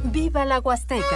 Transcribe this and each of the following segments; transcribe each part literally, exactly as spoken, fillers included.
¡Viva la Huasteca!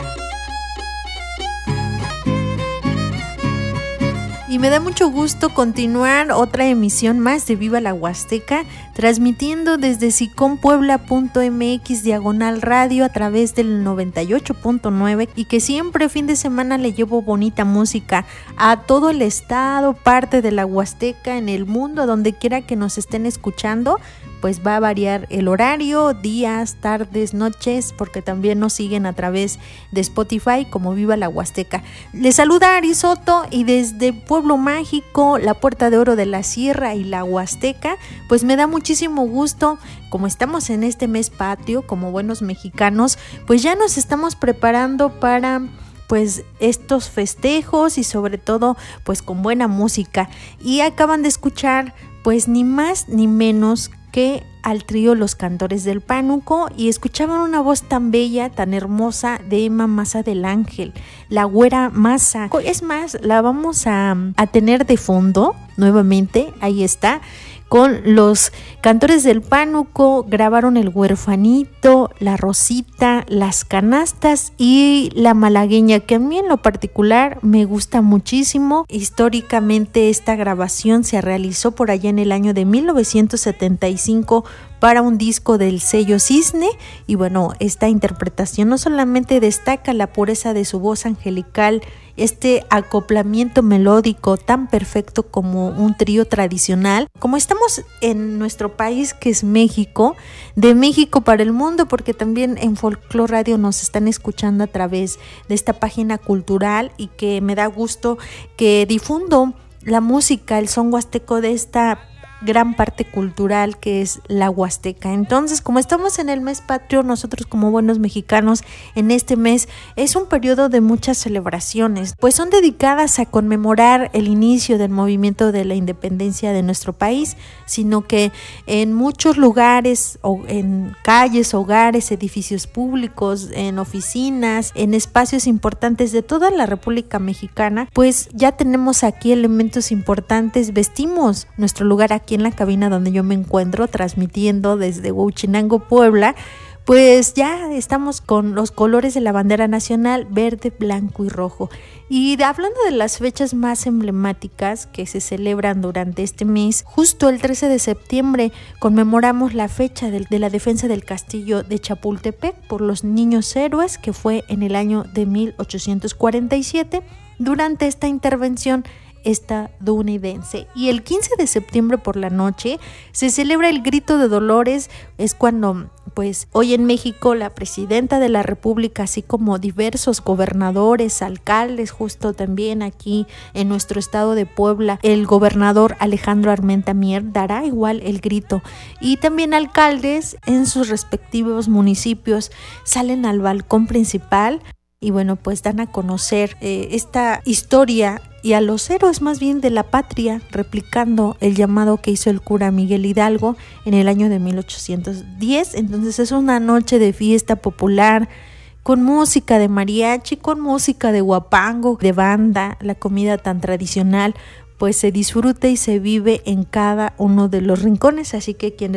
Y me da mucho gusto continuar otra emisión más de Viva la Huasteca, transmitiendo desde sicom puebla punto m x diagonal radio a través del noventa y ocho punto nueve, y que siempre fin de semana le llevo bonita música a todo el estado, parte de la Huasteca, en el mundo, donde quiera que nos estén escuchando. Pues va a variar el horario, días, tardes, noches, porque también nos siguen a través de Spotify como Viva la Huasteca. Les saluda Ari Soto, y desde Pueblo Mágico, la Puerta de Oro de la Sierra y la Huasteca, pues me da muchísimo gusto, como estamos en este mes patrio, como buenos mexicanos, pues ya nos estamos preparando para pues estos festejos, y sobre todo pues con buena música. Y acaban de escuchar pues ni más ni menos que al trío Los Cantores del Pánuco, y escuchaban una voz tan bella, tan hermosa, de Emma Maza del Ángel, la güera Maza. Es más, la vamos a, a tener de fondo nuevamente, ahí está, con Los Cantores del Pánuco. Grabaron El Huerfanito, La Rosita, Las Canastas y La Malagueña, que a mí en lo particular me gusta muchísimo. Históricamente esta grabación se realizó por allá en el año de mil novecientos setenta y cinco para un disco del sello Cisne, y bueno, esta interpretación no solamente destaca la pureza de su voz angelical, este acoplamiento melódico tan perfecto como un trío tradicional, como estamos en nuestro país que es México, de México para el mundo, porque también en Folklore Radio nos están escuchando a través de esta página cultural, y que me da gusto que difundo la música, el son huasteco de esta gran parte cultural que es la Huasteca. Entonces, como estamos en el mes patrio, nosotros como buenos mexicanos, en este mes es un periodo de muchas celebraciones, pues son dedicadas a conmemorar el inicio del movimiento de la independencia de nuestro país, sino que en muchos lugares, o en calles, hogares, edificios públicos, en oficinas, en espacios importantes de toda la República Mexicana, pues ya tenemos aquí elementos importantes. Vestimos nuestro lugar aquí en la cabina donde yo me encuentro transmitiendo desde Huachinango, Puebla. Pues ya estamos con los colores de la bandera nacional, verde, blanco y rojo. Y de, hablando de las fechas más emblemáticas que se celebran durante este mes, justo el trece de septiembre conmemoramos la fecha de, de la defensa del castillo de Chapultepec por los niños héroes, que fue en el año de mil ochocientos cuarenta y siete, durante esta intervención estadounidense. Y el quince de septiembre por la noche se celebra el Grito de Dolores. Es cuando pues hoy en México la presidenta de la República, así como diversos gobernadores, alcaldes, justo también aquí en nuestro estado de Puebla, el gobernador Alejandro Armenta Mier dará igual el grito, y también alcaldes en sus respectivos municipios salen al balcón principal y bueno, pues dan a conocer eh, esta historia y a los héroes más bien de la patria, replicando el llamado que hizo el cura Miguel Hidalgo en el año de mil ochocientos diez. Entonces es una noche de fiesta popular, con música de mariachi, con música de huapango, de banda, la comida tan tradicional, pues se disfruta y se vive en cada uno de los rincones. Así que quienes